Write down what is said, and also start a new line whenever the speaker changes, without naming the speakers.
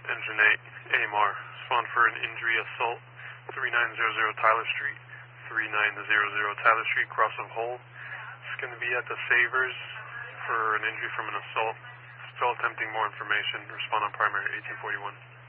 Engine 8, AMAR. Spawn for an injury assault. 3900 Tyler Street. 3900 Tyler Street, cross of Hole. It's going to be at the Savers for an injury from an assault. Still attempting more information. Respond on primary 1841.